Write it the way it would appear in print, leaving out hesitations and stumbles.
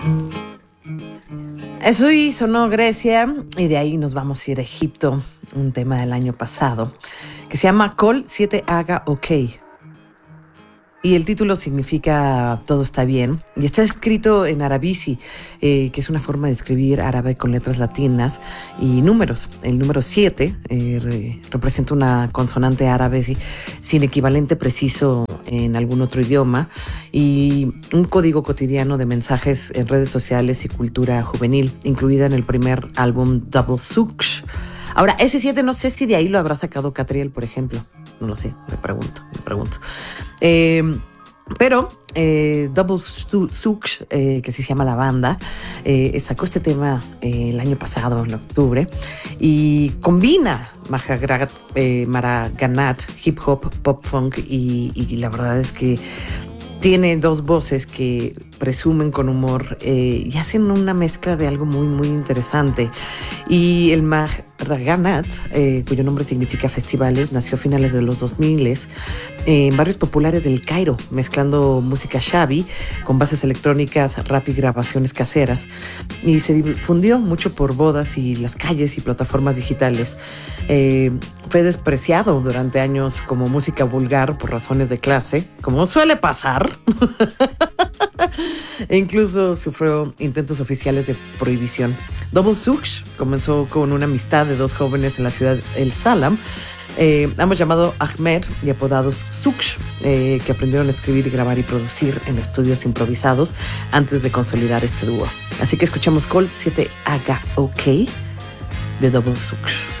Eso y sonó Grecia y de ahí nos vamos a ir a Egipto, un tema del año pasado, que se llama Kol 7 Aga OK. Y el título significa todo está bien. Y está escrito en arabisi, que es una forma de escribir árabe con letras latinas y números. El número 7 representa una consonante árabe sin equivalente preciso en algún otro idioma y un código cotidiano de mensajes en redes sociales y cultura juvenil, incluida en el primer álbum Double Suksh. Ahora, ese 7 no sé si de ahí lo habrá sacado Catriel, por ejemplo. No lo sé, me pregunto. Pero Double Suksh, que se llama la banda, sacó este tema el año pasado, en octubre, y combina Maraganat, hip hop, pop funk, y la verdad es que tiene dos voces que presumen con humor y hacen una mezcla de algo muy, muy interesante. Y el Mahraganat, cuyo nombre significa festivales, nació a finales de los 2000 en barrios populares del Cairo, mezclando música shabby con bases electrónicas, rap y grabaciones caseras. Y se difundió mucho por bodas y las calles y plataformas digitales. Fue despreciado durante años como música vulgar por razones de clase, como suele pasar. E incluso sufrió intentos oficiales de prohibición. Double Suksh comenzó con una amistad de dos jóvenes en la ciudad de El Salam, ambos llamados Ahmed y apodados Suksh, que aprendieron a escribir, grabar y producir en estudios improvisados antes de consolidar este dúo. Así que escuchamos Kol 7 Aga OK de Double Suksh.